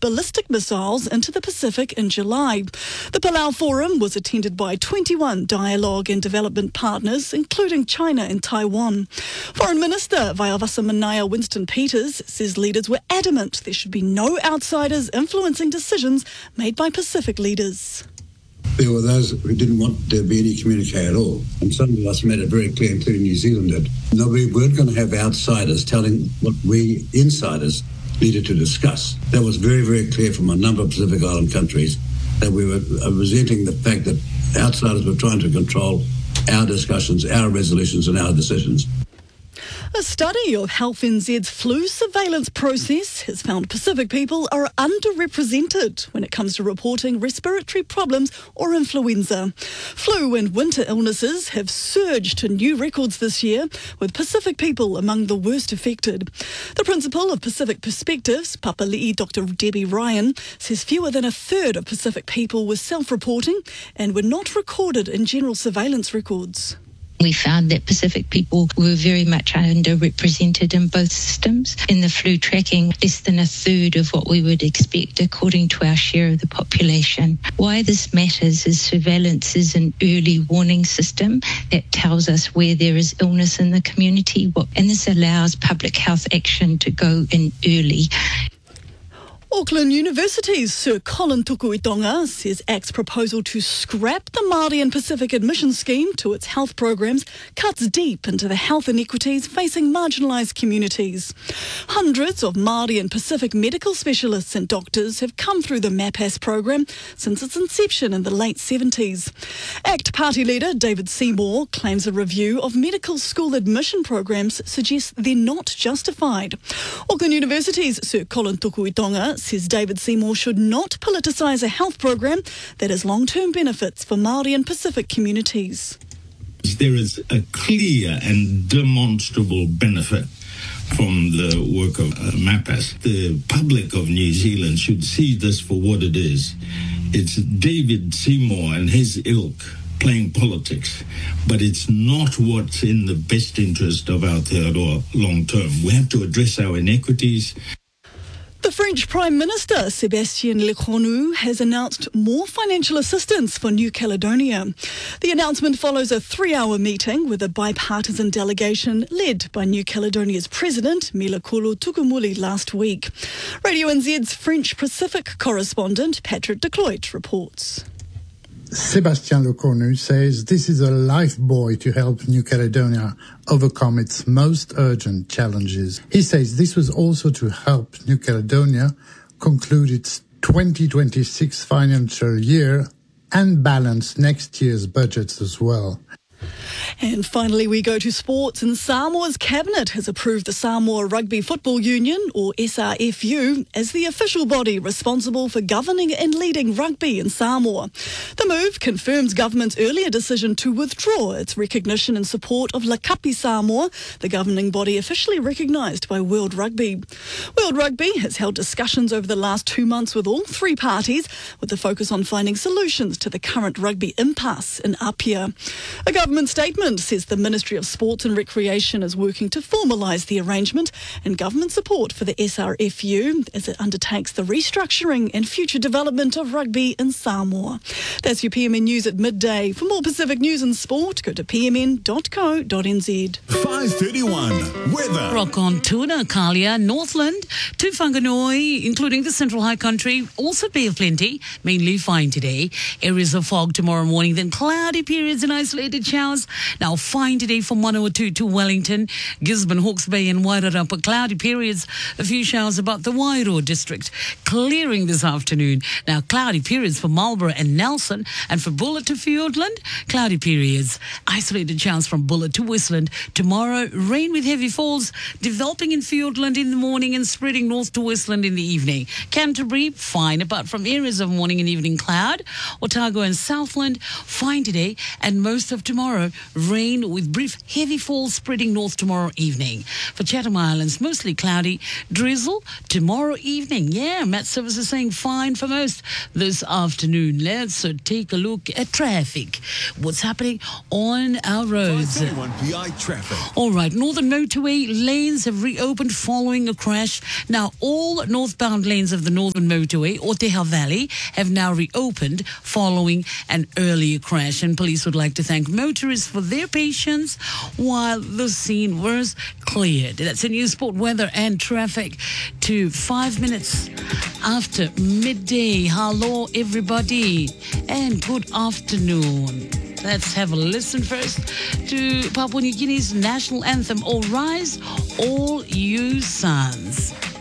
ballistic missiles into the Pacific in July. The Palau Forum was attended by 21 dialogue and development partners, including China and Taiwan. Foreign Minister Vaiavasamanaya Winston Peters says leaders were adamant there should be no outsiders influencing decisions made by Pacific leaders. There were those who didn't want there to be any communique at all. And some of us made it very clear, including New Zealand, that no, we weren't going to have outsiders telling what we insiders needed to discuss. That was very, very clear from a number of Pacific Island countries that we were resenting the fact that outsiders were trying to control our discussions, our resolutions and our decisions. A study of Health NZ's flu surveillance process has found Pacific people are underrepresented when it comes to reporting respiratory problems or influenza. Flu and winter illnesses have surged to new records this year, with Pacific people among the worst affected. The principal of Pacific Perspectives, Papali'i Dr. Debbie Ryan, says fewer than a third of Pacific people were self-reporting and were not recorded in general surveillance records. We found that Pacific people were very much underrepresented in both systems. In the flu tracking, less than a third of what we would expect according to our share of the population. Why this matters is surveillance is an early warning system that tells us where there is illness in the community, and this allows public health action to go in early. Auckland University's Sir Colin Tukuitonga says ACT's proposal to scrap the Māori and Pacific admission scheme to its health programs cuts deep into the health inequities facing marginalised communities. Hundreds of Māori and Pacific medical specialists and doctors have come through the MAPAS program since its inception in the late 70s. ACT party leader David Seymour claims a review of medical school admission programs suggests they're not justified. Auckland University's Sir Colin Tukuitonga says David Seymour should not politicise a health program that has long-term benefits for Māori and Pacific communities. There is a clear and demonstrable benefit from the work of MAPAS. The public of New Zealand should see this for what it is. It's David Seymour and his ilk playing politics, but it's not what's in the best interest of Aotearoa long term. We have to address our inequities. The French Prime Minister, Sébastien Lecornu, has announced more financial assistance for New Caledonia. The announcement follows a 3-hour meeting with a bipartisan delegation led by New Caledonia's President, Milakolo Tukumuli, last week. Radio NZ's French Pacific correspondent, Patrick Decloit, reports. Sébastien Lecornu says this is a lifebuoy to help New Caledonia overcome its most urgent challenges. He says this was also to help New Caledonia conclude its 2026 financial year and balance next year's budgets as well. And finally, we go to sports, and Samoa's cabinet has approved the Samoa Rugby Football Union, or SRFU, as the official body responsible for governing and leading rugby in Samoa. The move confirms government's earlier decision to withdraw its recognition and support of Lakapi Samoa, the governing body officially recognised by World Rugby. World Rugby has held discussions over the last 2 months with all three parties, with the focus on finding solutions to the current rugby impasse in Apia. A government statement says the Ministry of Sports and Recreation is working to formalise the arrangement and government support for the SRFU as it undertakes the restructuring and future development of rugby in Samoa. That's your PMN News at midday. For more Pacific news and sport, go to pmn.co.nz. 5:31 weather. Rock on Tuna, Kalia, Northland to Whanganui, including the Central High Country, also be of plenty, mainly fine today. Areas of fog tomorrow morning, then cloudy periods and isolated showers. Now fine today from 102 to Wellington, Gisborne, Hawke's Bay and Wairarapa. Cloudy periods, a few showers about the Wairoa district. Clearing this afternoon. Now cloudy periods for Marlborough and Nelson, and for Bulla to Fiordland, cloudy periods. Isolated showers from Bulla to Westland. Tomorrow, rain with heavy falls developing in Fiordland in the morning and spreading north to Westland in the evening. Canterbury, fine apart from areas of morning and evening cloud. Otago and Southland, fine today and most of tomorrow. tomorrow, rain with brief heavy falls spreading north tomorrow evening. For Chatham Islands, mostly cloudy, drizzle tomorrow evening. Yeah, Met Service is saying fine for most this afternoon. Let's take a look at traffic. What's happening on our roads? 531 PI traffic. All right, Northern Motorway lanes have reopened following a crash. Now, all northbound lanes of the Northern Motorway, Oteha Valley, have now reopened following an earlier crash. And police would like to thank motorists for their patience while the scene was cleared. That's in News, Sport, Weather and Traffic to 5 minutes after midday. Hello, everybody, and good afternoon. Let's have a listen first to Papua New Guinea's national anthem, All Rise, All You Sons.